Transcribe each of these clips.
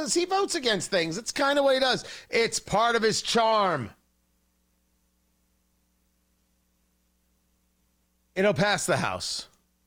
does. He votes against things. It's kind of what he does. It's part of his charm. It'll pass the House.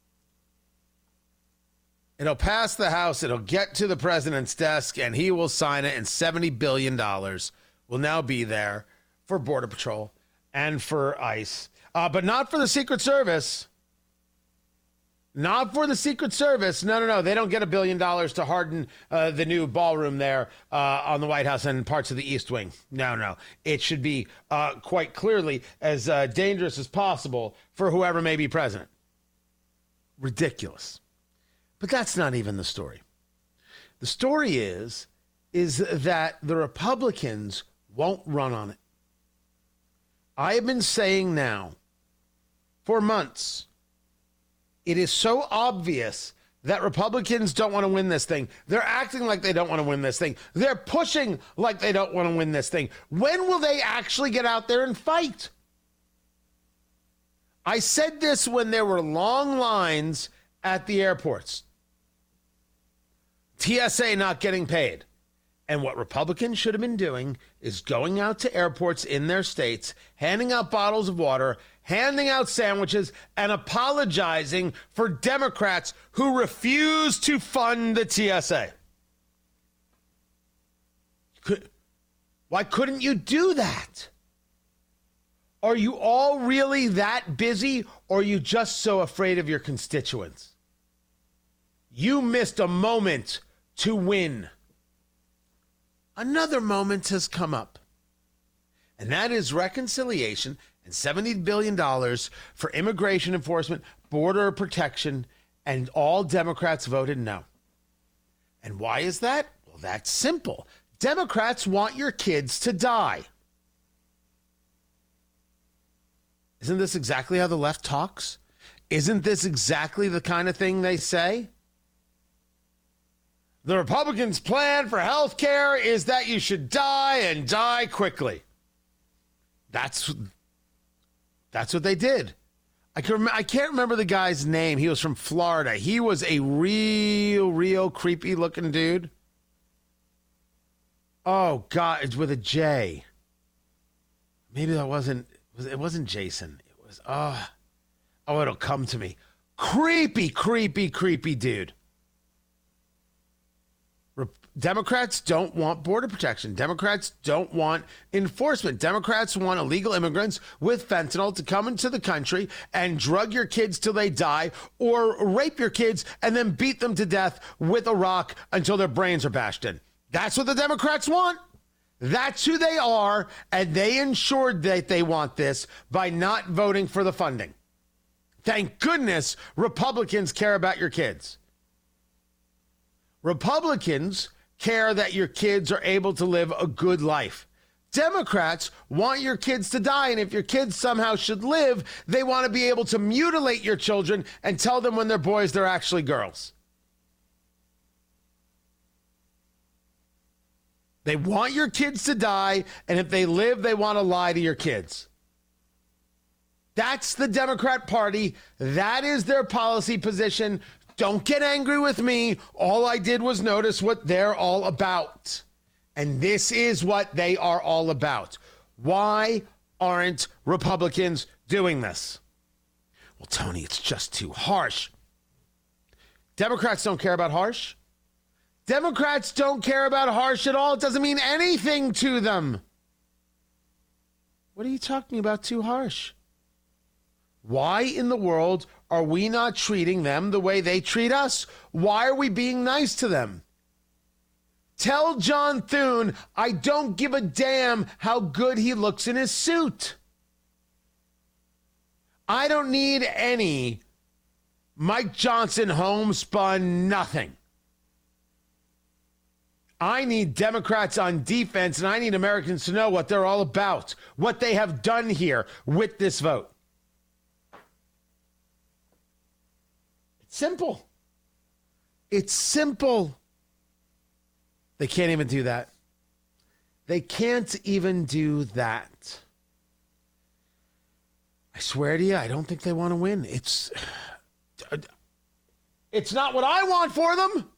It'll pass the House. It'll get to the president's desk, and he will sign it, and $70 billion will now be there for Border Patrol and for ICE. But not for the Secret Service. Not for the Secret Service. No. They don't get $1 billion to harden the new ballroom there on the White House and parts of the East Wing. No. It should be quite clearly as dangerous as possible for whoever may be president. Ridiculous. But that's not even the story. The story is that the Republicans won't run on it. I have been saying now for months, it is so obvious that Republicans don't want to win this thing. They're acting like they don't want to win this thing. They're pushing like they don't want to win this thing. When will they actually get out there and fight? I said this when there were long lines at the airports. TSA not getting paid. And what Republicans should have been doing is going out to airports in their states, handing out bottles of water, handing out sandwiches, and apologizing for Democrats who refuse to fund the TSA. Why couldn't you do that? Are you all really that busy, or are you just so afraid of your constituents? You missed a moment to win. Another moment has come up, and that is reconciliation and $70 billion for immigration enforcement, border protection, and all Democrats voted no. And why is that? Well, that's simple. Democrats want your kids to die. Isn't this exactly how the left talks? Isn't this exactly the kind of thing they say? The Republicans' plan for health care is that you should die and die quickly. That's what they did. I can't remember the guy's name. He was from Florida. He was a real creepy looking dude. Oh, God, it's with a J. Maybe it wasn't Jason. It was, it'll come to me. Creepy dude. Democrats don't want border protection. Democrats don't want enforcement. Democrats want illegal immigrants with fentanyl to come into the country and drug your kids till they die, or rape your kids and then beat them to death with a rock until their brains are bashed in. That's what the Democrats want. That's who they are, and they ensured that they want this by not voting for the funding. Thank goodness Republicans care about your kids. Republicans care that your kids are able to live a good life. Democrats want your kids to die, and if your kids somehow should live, they want to be able to mutilate your children and tell them when they're boys, they're actually girls. They want your kids to die, and if they live, they want to lie to your kids. That's the Democrat Party. That is their policy position. Don't get angry with me. All I did was notice what they're all about. And this is what they are all about. Why aren't Republicans doing this? Well, Tony, it's just too harsh. Democrats don't care about harsh. Democrats don't care about harsh at all. It doesn't mean anything to them. What are you talking about too harsh? Why in the world are we not treating them the way they treat us? Why are we being nice to them? Tell John Thune I don't give a damn how good he looks in his suit. I don't need any Mike Johnson homespun nothing. I need Democrats on defense, and I need Americans to know what they're all about, what they have done here with this vote. Simple. It's simple. They can't even do that. They can't even do that. I swear to you, I don't think they want to win. It's not what I want for them.